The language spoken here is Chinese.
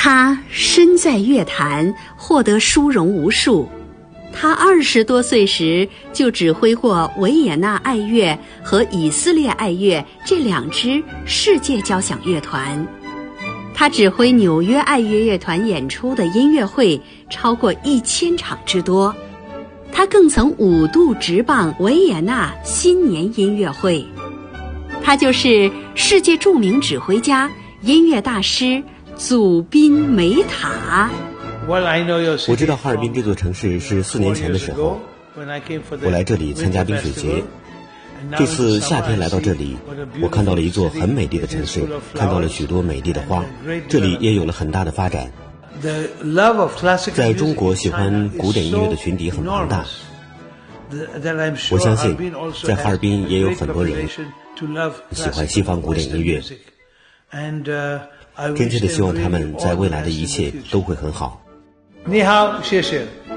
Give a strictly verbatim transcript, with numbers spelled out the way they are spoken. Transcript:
他身在乐坛，获得殊荣无数。他二十多岁时就指挥过维也纳爱乐和以色列爱乐这两支世界交响乐团。他指挥纽约爱乐乐团演出的音乐会超过一千场之多。他更曾五度执棒维也纳新年音乐会。他就是世界著名指挥家、音乐大师祖宾梅塔。 我知道哈尔滨这座城市是四年前的时候，我来这里参加冰雪节。这次夏天来到这里，我看到了一座很美丽的城市，看到了许多美丽的花，这里也有了很大的发展。在中国，喜欢古典音乐的群体很庞大，我相信在哈尔滨也有很多人喜欢西方古典音乐，真切的希望他们在未来的一切都会很好。 你好，谢谢。